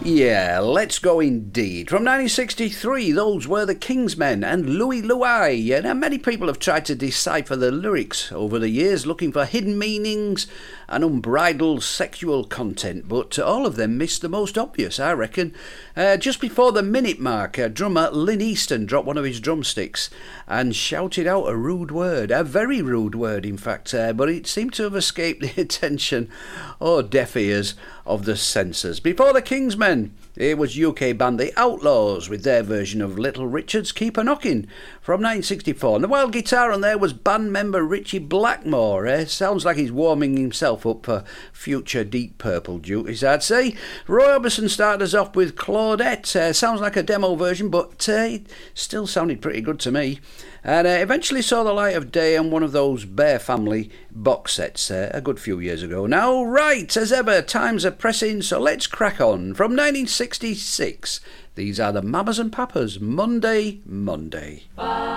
Yeah, let's go indeed. From 1963, those were the Kingsmen and Louie Louie. Now, many people have tried to decipher the lyrics over the years, looking for hidden meanings and unbridled sexual content, but all of them missed the most obvious, I reckon. Just before the minute mark, drummer Lynn Easton dropped one of his drumsticks and shouted out a rude word, a very rude word, in fact, but it seemed to have escaped the attention or deaf ears of the censors. Before the Kingsmen, it was UK band The Outlaws with their version of Little Richard's Keep a Knockin' from 1964. And the wild guitar on there was band member Richie Blackmore. Sounds like he's warming himself up for future Deep Purple duties, I'd say. Roy Orbison started us off with Claudette. Sounds like a demo version, but it still sounded pretty good to me. And eventually saw the light of day on one of those Bear Family box sets a good few years ago. Now, right, as ever, times are pressing, so let's crack on. From 1966, these are the Mamas and Papas, Monday, Monday.